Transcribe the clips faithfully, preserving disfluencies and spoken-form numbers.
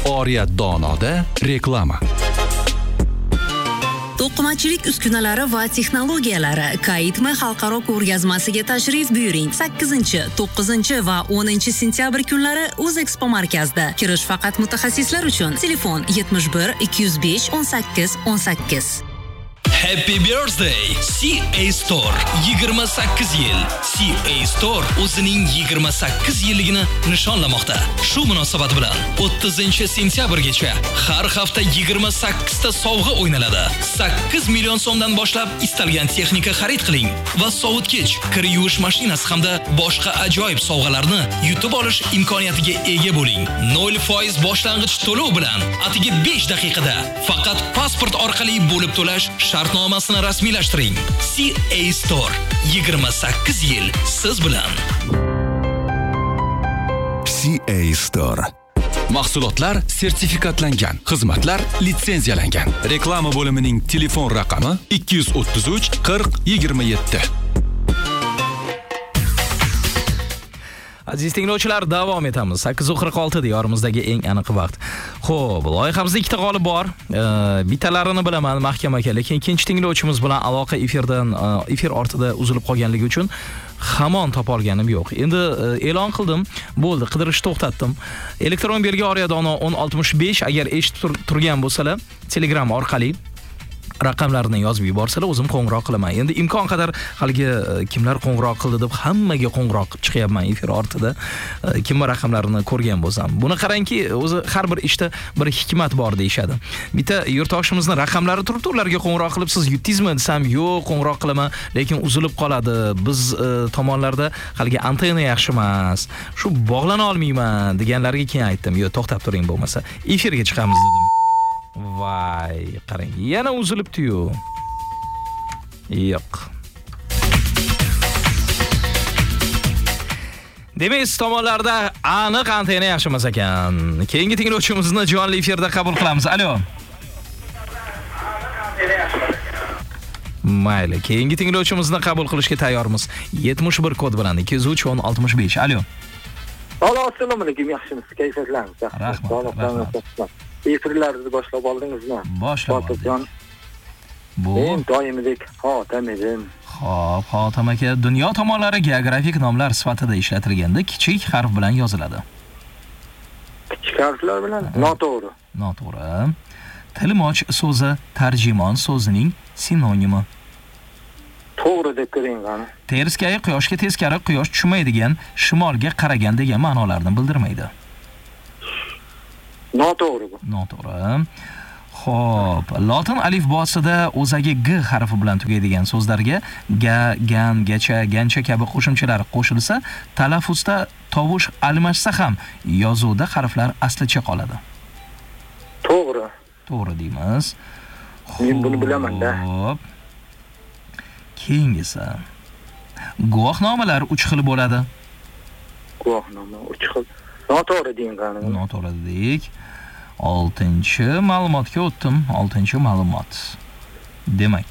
Oriyat Donoda reklama. To'qimachilik uskunalari va texnologiyalari Kayitma xalqaro ko'rgazmasiga tashrif buyuring. sakkizinchi, to'qqizinchi va o'ninchi sentyabr kunlari O'zekspo markazida. Kirish faqat mutaxassislar uchun. Telefon yetmish bir ikki yuz besh o'n sakkiz o'n sakkiz. Happy birthday C A Store. yigirma sakkiz yil. C A Store o'zining yigirma sakkiz yilligini nishonlamoqda. Shu munosabat bilan o'ttizinchi sentyabrgacha har hafta yigirma sakkiz ta sovg'a o'ynaladi. sakkiz million so'mdan boshlab istalgan texnika xarid qiling va sovutgich, kir yuvish mashinasi hamda boshqa ajoyib sovg'alarni yutib olish imkoniyatiga ega bo'ling. nol foiz boshlang'ich to'lov bilan atigi besh daqiqada faqat pasport orqali bo'lib to'lash shartnomasini rasmiylashtiring. C A Store yigirma sakkiz yil siz bilan. C A Store. Mahsulotlar sertifikatlangan, xizmatlar litsenziyalangan. Reklama bo'limining telefon raqami ikki yuz o'ttiz uch qirq yigirma yetti. Aziz tinglovchilar, davom etamiz. sakkiz qirq olti diyorimizdagi eng aniq vaqt. Xo'p, loyihamizda ikkita g'olib bor. E, bittalarini bilaman, mahkam aka, lekin ikkinchi tinglovchimiz bilan aloqa efirdan efir ortida uzilib qolganligi uchun hamon topa olganim yo'q. Endi e, e'lon qildim, bo'ldi, qidirishni to'xtatdim. Elektron belgi Oriyadono o'n oltmish besh agar eshitib tur turgan bo'lsalar, Telegram orqali raqamlarini yozib yuborsalar, o'zim qo'ng'iroq qilaman. Endi imkon qadar haligi kimlar qo'ng'iroq qildi deb hammaga qo'ng'iroq qilib chiqyapman efir ortida. Kimlar raqamlarini ko'rgan bo'lsam. Buni qarangki, o'zi har bir ishda bir hikmat bor deyshadi. Bitta yurtdoshimizning raqamlari turibdi, ularga qo'ng'iroq qilib siz yutdingizmi desam, yo'q, qo'ng'iroq qilaman, lekin uzilib qoladi. Biz e, tomonlarda haligi antena yaxshi emas. Shu bog'lana olmayman deganlarga keyin aytdim, yo'q, to'xtab turing bo'lmasa, efirga chiqamiz dedim. Vay, qarang, yana uzilibdi-yu. Yo'q. Demak, tomonlarda aniq antena yaxshi emas ekan. Keyingi tinglovchimizni jonli efirda qabul qilamiz. Alo. Mayli, keyingi tinglovchimizni qabul qilishga tayyormiz. yetmish bir kod bilan ikki yuz uch o'n oltmish besh. Alo. Alo, assalomu alaykum, yaxshimisiz? Kayfiyatlaringiz yaxshimi? Rahmat. Efirlarni boshlab oldingizmi? Boshlab oldim. Bu men doimidek Xotam edim. Xo'p, Xotam aka, dunyo tomonlari geografik nomlar sifatida ishlatilganda kichik harf bilan yoziladi. Kichik harflar bilan? Noto'g'ri. Noto'g'ri. Tilmoch so'zi tarjimon so'zining sinonimi. To'g'ri deb ko'ring qani. Terskaya quyoshga teskari quyosh tushmaydigan, shimolga qaragan degan ma'nolarni bildirmaydi. Noto'g'ri bu. Noto'g'ri. Xo'p, lotin alifbosida o'zagi G harfi bilan tugaydigan so'zlarga ga, gan, gacha, gancha kabi qo'shimchalar qo'shilsa, talaffuzda tovush almashsa ham yozuvda harflar aslicha qoladi. To'g'ri. To'g'ri deymiz. Men buni bilaman-da. Xo'p. Keyingisi. Guvohnomalar uch xil bo'ladi. Guvohnoma uch xil. Noto'g'ri deyin qani. Noto'g'ri dedik. oltinchi ma'lumotga o'tdim. oltinchi ma'lumot. Demak,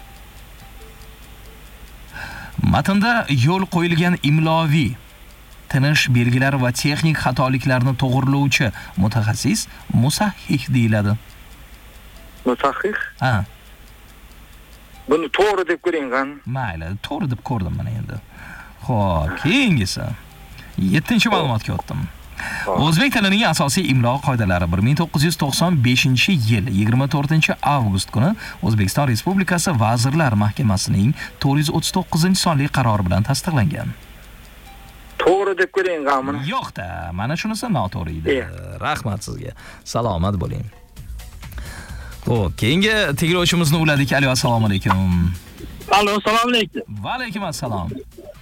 matnda yo'l qo'yilgan imloviy, tinish belgilar va texnik xatoliklarni to'g'rilovchi mutaxassis musahhih deyiladi. Musahhih? Ha. Buni to'g'ri deb ko'ring qani. Mayli, to'g'ri deb ko'rdim mana endi. Xo'p, keyingisi. yettinchi ma'lumotga o'tdim. O'zbek tilining asosiy imlo qoidalari bir ming to'qqiz yuz to'qson beshinchi yil yigirma to'rtinchi avgust kuni O'zbekiston Respublikasi Vazirlar Mahkamasining to'rt yuz o'ttiz to'qqizinchi sonli qarori bilan tasdiqlangan. To'g'ri deb ko'ring qani. Yo'q-da, mana shunisi noto'g'ri edi. Rahmat sizga. Salomat bo'ling. Xo'p, keyingi tinglovchimizni uladik. Alo, assalomu alaykum. Alo, assalomu alaykum. Va alaykum assalom.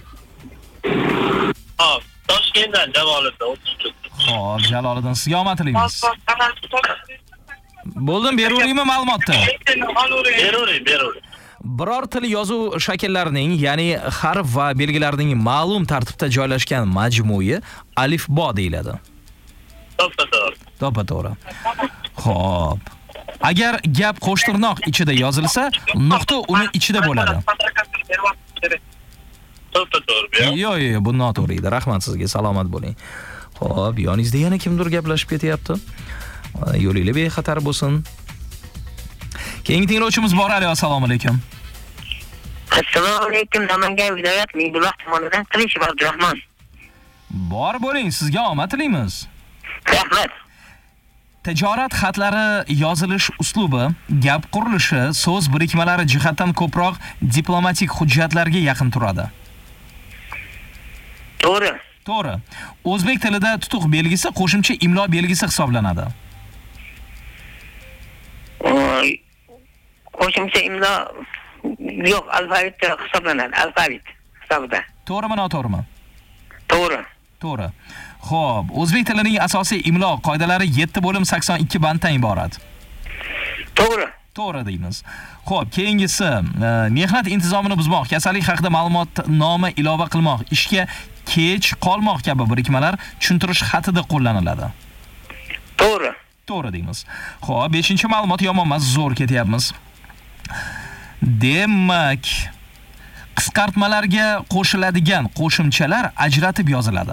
Hop, Toshkentdan Jaloliddin o'ttiz uch. Xo'p, Jaloliddin, sizga omad tilaymiz. Bo'ldim, beraveraymi ma'lumotni? Beravering, beravering. Biror til yozuv shakllarining, ya'ni harf va belgilarning ma'lum tartibda joylashgan majmui alifbo deyiladi. To'g'ri. To'g'ri. Xo'p. Agar gap qo'shtirnoq ichida yozilsa, nuqta uni ichida bo'ladi. To'g'ri. Yo'q, yo'q, bu noto'g'ri edi. Rahmat sizga, salomat bo'ling. Xo'p, yoningizda yana kimdir gaplashib ketyapti. Yo'lingiz bexatar bo'lsin. Keyingi tinglovchimiz bor. Alo, assalomu alaykum. Assalomu alaykum. Namangan viloyat Mingbuloq tumanidan Qilichev Abdurahmon. Bor bo'ling, sizga omad tilaymiz. Rahmat. Tijorat xatlari yozilish uslubi, gap qurilishi, so'z birikmalari jihatdan ko'proq diplomatik hujjatlarga yaqin turadi. To'g'ri. To'g'ri. O'zbek tilida tutuq belgisi qo'shimcha imlo belgisi hisoblanadi. Qo'shimcha imlo yo'q, alfavit hisoblanadi, alfavit hisobida. To'g'rimi, noto'g'rimi? To'g'ri. To'g'ri. Xo'p, o'zbek tilining asosiy imlo qoidalari yetti bo'lim sakson ikki banddan iborat. To'g'ri. To'g'ri deymiz. Xo'p, keyingisi, mehnat intizomini buzmoq, kasallik haqida ma'lumotnoma ilova qilmoq, ishga kech qolmoq kabi birikmalar tushuntirish xatida qo'llaniladi. To'g'ri. To'g'ri deymiz. Xo'p, beshinchi ma'lumot yomon emas, zo'r ketyapmiz. Demak, qisqartmalarga qo'shiladigan qo'shimchalar ajratib yoziladi.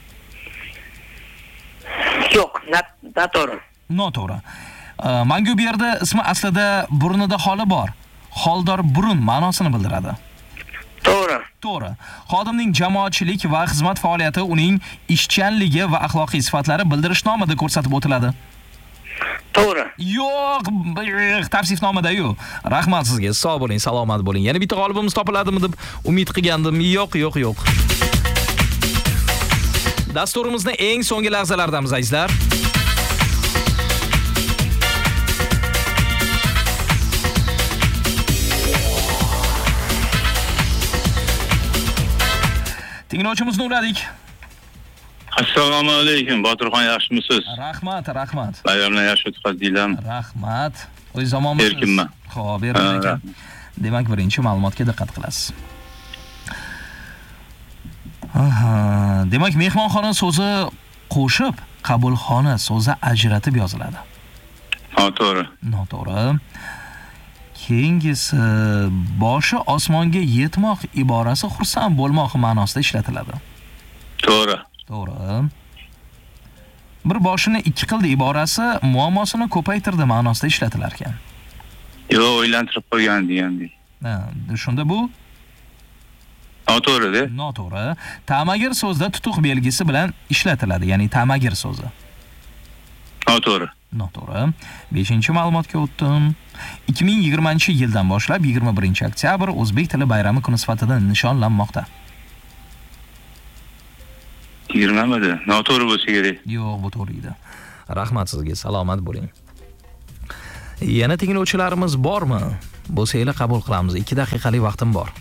Yo'q, noto'g'ri. Noto'g'ri. Mangu bu yerda ismi aslida burnida holi bor. Holdor burun ma'nosini bildiradi. To'g'ri. To'g'ri. Xodimning jamoatchilik va xizmat faoliyati uning ishchanligi va axloqiy sifatlari bildirishnomada ko'rsatib o'tiladi. To'g'ri. Yo'q, tavsifnomada yo'q. Rahmat sizga. Sog' bo'ling, salomat bo'ling. Yana bitta g'olibimiz topiladimi deb umid qilgandim. Yo'q, yo'q, yo'q. Dasturimizning eng so'nggi lahzalaridamiz, azizlar. Tinglovchimizni uladik. Assalomu alaykum. Botirxon, yaxshimisiz? Rahmat, rahmat. Bayramlar yaxshi o'tkazinglarmi? Rahmat. O'z zamonimiz. Erkinman. Xo'p, erkin ekan. Demak, birinchi ma'lumotga diqqat qilasiz. Aha, demak, mehmonxona so'zi qo'shib, qabulxona so'zi ajratib yoziladi. Ha, to'g'ri. Noto'g'ri. Keyingisi, boshi osmonga yetmoq iborasi xursand bo'lmoq ma'nosida ishlatiladi. To'g'ri. To'g'ri. Bir boshini ikki qildi iborasi muammosini ko'paytirdi ma'nosida ishlatilar ekan. Yo'q, o'ylantirib qo'ygan degandek. Ha, shunda bu noto'g'ri-da. Noto'g'ri. Ta'magir so'zda tutuq belgisi bilan ishlatiladi, ya'ni ta'magir so'zi. Noto'g'ri. Noto'g'ri. beshinchi ma'lumotga o'tdim. ikki ming yigirmanchi yildan boshlab yigirma birinchi oktyabr O'zbek tili bayrami kuni sifatida nishonlanmoqda. yigirmamidi? Noto'g'ri bo'lsa kerak. Yo'q, bu to'g'ri edi. Rahmat sizga, salomat bo'ling. Yana tinglovchilarimiz bormi? Bo'lsa-lar qabul qilamiz. ikki daqiqalik vaqtim bor.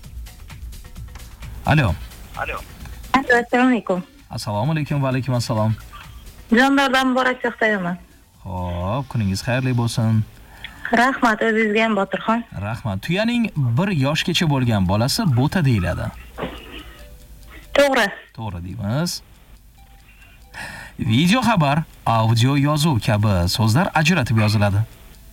Alo. Alo. Assalomu alaykum. Assalomu alaykum va alaykum assalom. Jondordan muborak chaqtayman. Xo'p, kuningiz xayrli bo'lsin. Rahmat, o'zingizga ham Botirxon. Rahmat. Tuyaning bir yoshgacha bo'lgan bolasi bo'ta deyiladi. To'g'ri. To'g'ri deymiz. Video xabar, audio yozuv kabi so'zlar ajratib yoziladi.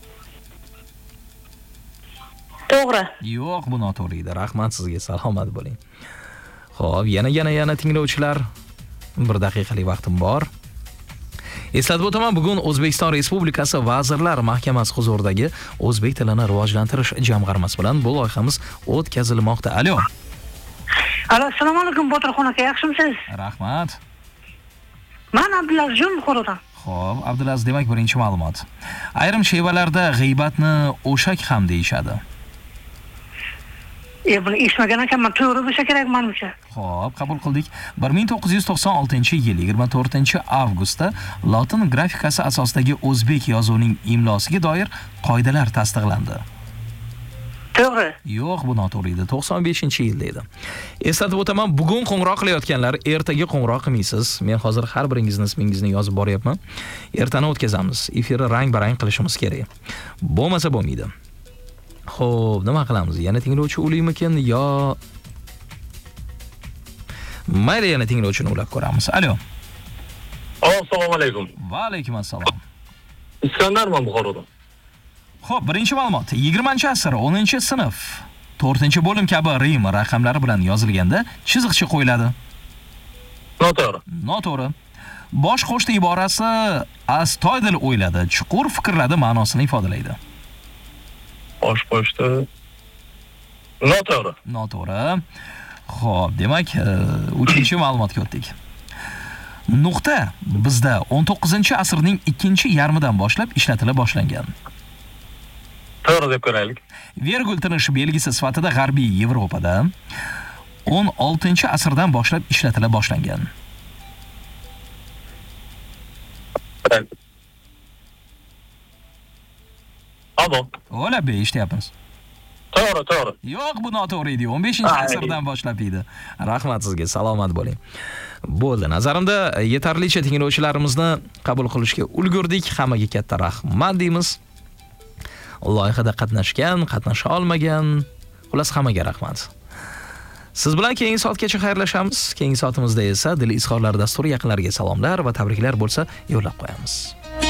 To'g'ri. Yo'q, bu noto'g'ri edi. Rahmat sizga, salomat bo'ling. Xo'p, yana yana yana tinglovchilar, bir daqiqalik vaqtim bor. Eslatib o'taman, bugun O'zbekiston Respublikasi Vazirlar Mahkamasi huzuridagi o'zbek tilini rivojlantirish jamg'armasi bilan bu loyihamiz o'tkazilmoqda. Alo. Alo, assalomu alaykum Botirxon aka, yaxshimisiz? Rahmat. Men Abdulaziz Buxorodan. Xo'p, Abdulaziz, demak birinchi ma'lumot. Ayrim shevalarda g'iybatni o'shak ham deyishadi. E, buni eshitmagan ekanman, to'g'ri bo'lsa kerak menimcha. Xo'p, qabul qildik. bir ming to'qqiz yuz to'qson oltinchi yil yigirma to'rtinchi avgustda lotin grafikasi asosidagi o'zbek yozuvining imlosiga doir qoidalar tasdiqlandi. To'g'ri. Yo'q, bu noto'g'ri edi. to'qson beshinchi yilda edi. Eslatib o'taman, bugun qo'ng'iroq qilayotganlar ertaga qo'ng'iroq qilmaysiz. Men hozir har biringizning ismingizni yozib boryapman. Ertani o'tkazamiz. Efirni rang-barang qilishimiz kerak. Bo'lmasa bo'lmaydi. Xo'p, nima qilamiz? Yana tinglovchi ulaymikin yo mayli, yana tinglovchini ulab ko'ramiz. Alo. Assalomu alaykum. Va alaykum assalom. Iskandarman Buxorodan. Xo'p, birinchi ma'lumot. yigirmanchi asr o'ninchi sinf to'rtinchi bo'lim kabi Rim raqamlari bilan yozilganda chiziqcha qo'yiladi. Noto'g'ri. Noto'g'ri. Bosh qo'shdi iborasi astoydil o'yladi, chuqur fikrladi ma'nosini ifodalaydi. Bosh qo'shdi. Noto'g'ri. Noto'g'ri. Xo'p, demak, uchinchi ma'lumotga o'tdik. Nuqta bizda o'n to'qqizinchi asrning ikkinchi yarmidan boshlab ishlatila boshlangan. To'g'ri deb ko'raylik. Virgul tinish belgisi sifatida G'arbiy Yevropada o'n oltinchi asrdan boshlab ishlatila boshlangan. Alo. Ola be, eshityapmiz. To'g'ri, to'g'ri. Yo'q, bu noto'g'ri edi. o'n beshinchi asrdan boshlab edi. Rahmat sizga, salomat bo'ling. Bo'ldi. Nazarimda yetarlicha tinglovchilarimizni qabul qilishga ulgurdik. Hammaga katta rahmat deymiz. Loyihada qatnashgan, qatnasha olmagan, xullas hammaga rahmat. Siz bilan keyingi soatgacha xayrlashamiz. Keyingi soatimizda esa dil izhorlari dasturi yaqinlariga salomlar va tabriklar bo'lsa yo'llab qo'yamiz.